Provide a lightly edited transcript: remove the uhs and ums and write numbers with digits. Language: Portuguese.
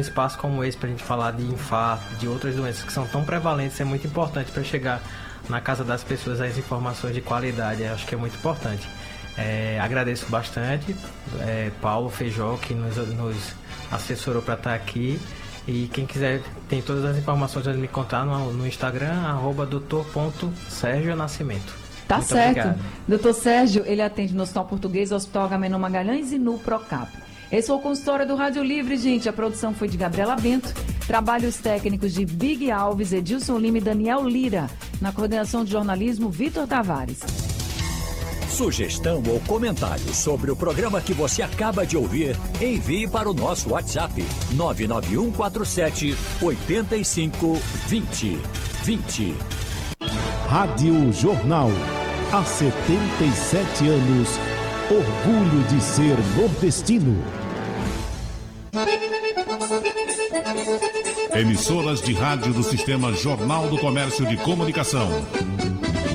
espaço como esse para a gente falar de infarto, de outras doenças que são tão prevalentes, é muito importante para chegar na casa das pessoas as informações de qualidade. Eu acho que é muito importante. Agradeço bastante Paulo Feijó, que nos assessorou para estar aqui. E quem quiser, tem todas as informações para me contar no Instagram, @doutor.sergionascimento. Tá Muito certo. obrigado. Doutor Sérgio, ele atende no Hospital Português, Hospital Agamenon Magalhães e no Procap. Esse foi o consultório do Rádio Livre, gente. A produção foi de Gabriela Bento. Trabalhos técnicos de Big Alves, Edilson Lima e Daniel Lira. Na coordenação de jornalismo, Vitor Tavares. Sugestão ou comentário sobre o programa que você acaba de ouvir, envie para o nosso WhatsApp 99147 8520. Rádio Jornal. Há 77 anos, orgulho de ser nordestino. Emissoras de rádio do Sistema Jornal do Comércio de Comunicação.